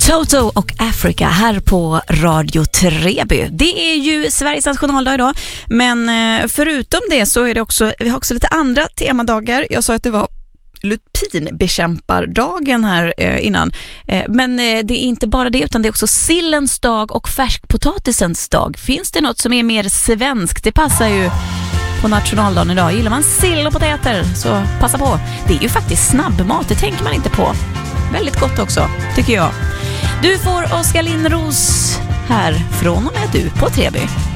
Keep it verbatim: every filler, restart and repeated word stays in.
Toto och Africa här på Radio Treby. Det är ju Sveriges nationaldag idag, men förutom det så är det också, vi har också lite andra temadagar. Jag sa att det var lupinbekämpardagen här eh, innan. Eh, men eh, det är inte bara det, utan det är också sillens dag och färskpotatisens dag. Finns det något som är mer svenskt? Det passar ju på nationaldagen idag. Gillar man sill och potäter så passa på. Det är ju faktiskt snabbmat, det tänker man inte på. Väldigt gott också, tycker jag. Du får Oskar Lindros här från och med du på Treby.